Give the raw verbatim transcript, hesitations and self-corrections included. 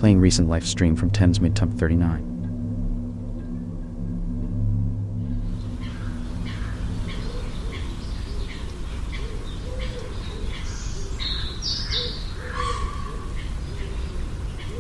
Playing recent live stream from Thames Midtub thirty-nine.